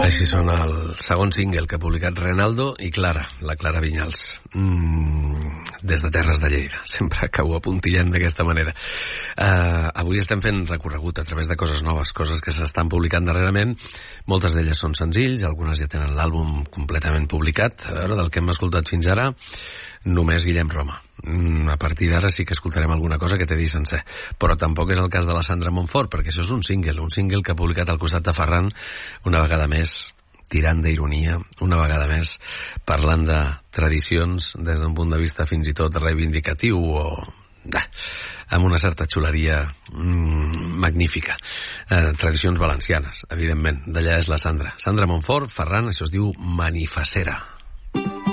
Així sona el segon single que ha publicat Renaldo i Clara, la Clara Vinyals, des de Terres de Lleida. Sempre acabo apuntillant d'aquesta manera. Avui estem fent recorregut a través de coses noves, coses que s'estan publicant darrerament. Moltes d'elles són senzills, algunes ja tenen l'àlbum completament publicat. A veure, del que hem escoltat fins ara, només Guillem Roma. A partir d'ara sí que escoltarem alguna cosa que t'he dit sencer, però tampoc és el cas de la Sandra Montfort, perquè això és un single que ha publicat al costat de Ferran, una vegada més tirant d'ironia, una vegada més parlant de tradicions des d'un punt de vista fins i tot reivindicatiu o amb una certa xuleria magnífica. Tradicions valencianes, evidentment, d'allà és la Sandra Montfort. Ferran, això es diu Manifacera.